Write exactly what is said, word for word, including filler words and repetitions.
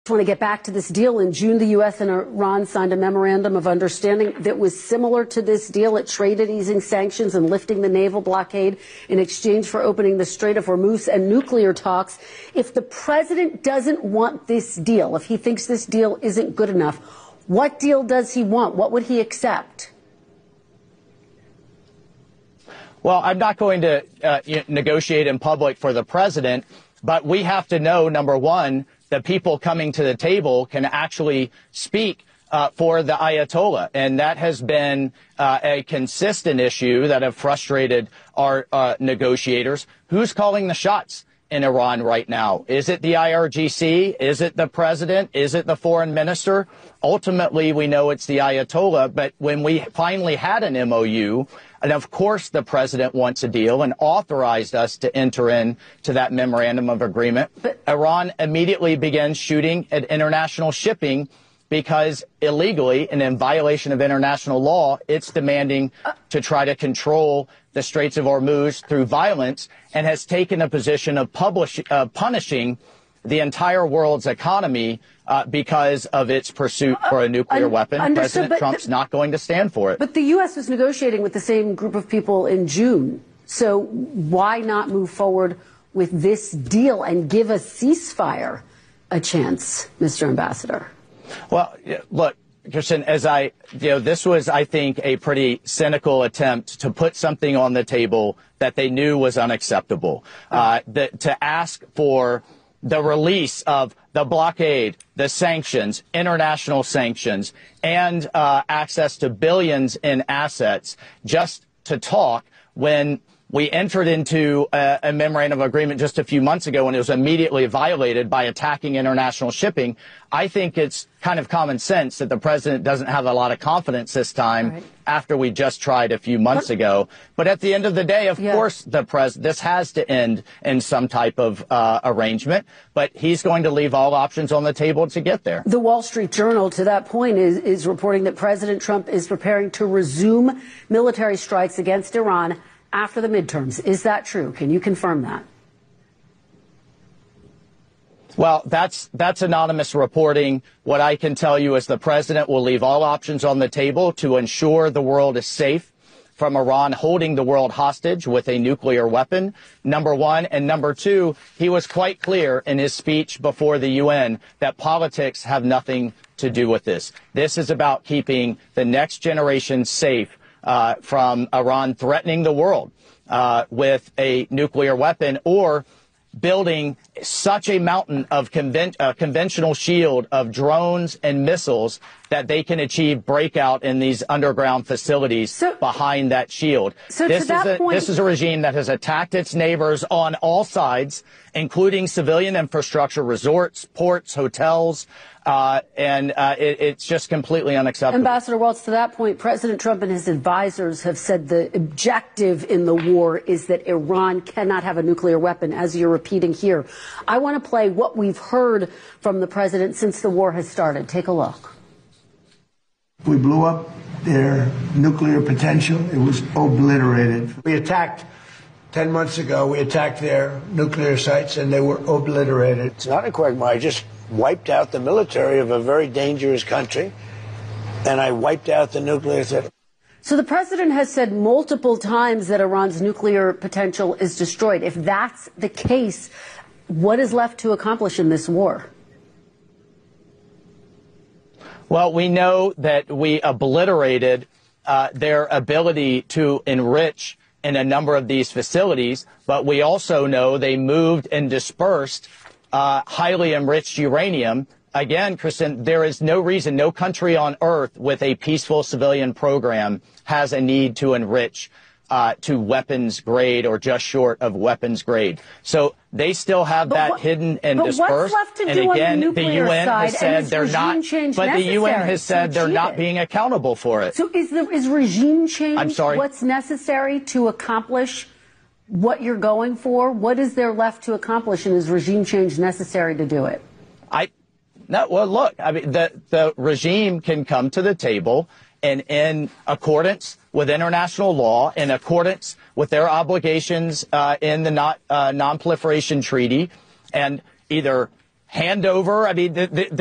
I want to get back to this deal. In June, the U S and Iran signed a memorandum of understanding that was similar to this deal. It traded easing sanctions and lifting the naval blockade in exchange for opening the Strait of Hormuz and nuclear talks. If the president doesn't want this deal, if he thinks this deal isn't good enough, what deal does he want? What would he accept? Well, I'm not going to uh, negotiate in public for the president, but we have to know, number one, the people coming to the table can actually speak uh, for the Ayatollah. And that has been uh, a consistent issue that have frustrated our uh, negotiators. Who's calling the shots in Iran right now? Is it the I R G C? Is it the president? Is it the foreign minister? Ultimately, we know it's the Ayatollah. But when we finally had an M O U, and of course the president wants a deal and authorized us to enter into that memorandum of agreement, but Iran immediately began shooting at international shipping because illegally and in violation of international law, it's demanding to try to control the Straits of Hormuz through violence and has taken a position of publish, uh, punishing the entire world's economy uh, because of its pursuit for a nuclear uh, weapon. Understood, President Trump's not going to stand for it. But the U S was negotiating with the same group of people in June. So why not move forward with this deal and give a ceasefire a chance, Mister Ambassador? Well, look, Kristen, as I, you know, this was, I think, a pretty cynical attempt to put something on the table that they knew was unacceptable. Uh, the, to ask for the release of the blockade, the sanctions, international sanctions, and uh, access to billions in assets just to talk when we entered into a, a memorandum of agreement just a few months ago and it was immediately violated by attacking international shipping. I think it's kind of common sense that the president doesn't have a lot of confidence this time right. after we just tried a few months but, ago. But at the end of the day, of yeah. course, the pres this has to end in some type of uh, arrangement. But he's going to leave all options on the table to get there. The Wall Street Journal, to that point, is, is reporting that President Trump is preparing to resume military strikes against Iran after the midterms. Is that true? Can you confirm that? Well, that's that's anonymous reporting. What I can tell you is the president will leave all options on the table to ensure the world is safe from Iran holding the world hostage with a nuclear weapon, number one. And number two, he was quite clear in his speech before the U N that politics have nothing to do with this. This is about keeping the next generation safe Uh, from Iran threatening the world uh, with a nuclear weapon or building such a mountain of conven uh, conventional shield of drones and missiles that they can achieve breakout in these underground facilities so, behind that shield. So this, to is that a, point, this is a regime that has attacked its neighbors on all sides, including civilian infrastructure, resorts, ports, hotels, Uh, and uh, it, it's just completely unacceptable. Ambassador Waltz, to that point, President Trump and his advisors have said the objective in the war is that Iran cannot have a nuclear weapon, as you're repeating here. I want to play what we've heard from the president since the war has started. Take a look. We blew up their nuclear potential. It was obliterated. We attacked ten months ago. We attacked their nuclear sites, and they were obliterated. It's not incorrect. I just wiped out the military of a very dangerous country, and I wiped out the nuclear threat. So the president has said multiple times that Iran's nuclear potential is destroyed. If that's the case, what is left to accomplish in this war? Well, we know that we obliterated uh, their ability to enrich in a number of these facilities, but we also know they moved and dispersed Uh, highly enriched uranium. Again, Kristen, there is no reason, no country on earth with a peaceful civilian program has a need to enrich uh, to weapons grade or just short of weapons grade. So they still have but that what, hidden and but dispersed. What's left to and do again, on the, nuclear the U N side, has said they're not, but the U N has said they're not being accountable for it. So is, the, is regime change I'm sorry? what's necessary to accomplish what you're going for? What is there left to accomplish, and is regime change necessary to do it? I, no, well, look, I mean, the, the regime can come to the table and in accordance with international law, in accordance with their obligations uh, in the not, uh, Non-Proliferation Treaty, and either hand over. I mean, the, the,